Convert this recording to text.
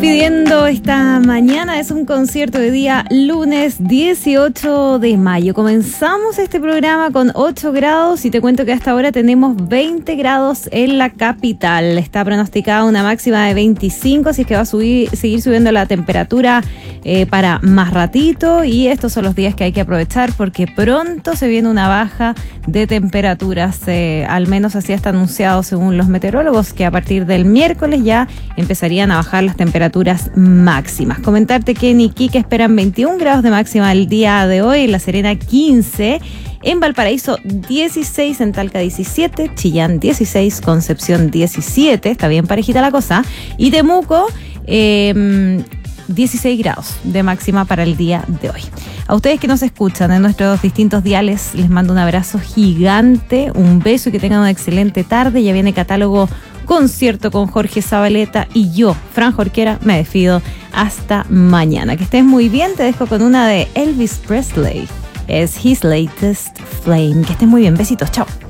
despidiendo esta mañana. Es un concierto de día lunes 18 de mayo. Comenzamos este programa con 8 grados y te cuento que hasta ahora tenemos 20 grados en la capital. Está pronosticada una máxima de 25, así que va a seguir subiendo la temperatura para más ratito, y estos son los días que hay que aprovechar porque pronto se viene una baja de temperaturas, al menos así está anunciado según los meteorólogos, que a partir del miércoles ya empezarían a bajar las temperaturas máximas. Comentarte que en Iquique esperan 21 grados de máxima el día de hoy, en La Serena 15, en Valparaíso 16, en Talca 17, Chillán 16, Concepción 17, está bien parejita la cosa, y Temuco 16 grados de máxima para el día de hoy. A ustedes que nos escuchan en nuestros distintos diales, les mando un abrazo gigante, un beso y que tengan una excelente tarde. Ya viene catálogo concierto con Jorge Zabaleta y yo, Fran Jorquera, me despido hasta mañana. Que estés muy bien, te dejo con una de Elvis Presley. Es His Latest Flame. Que estés muy bien, besitos, chao.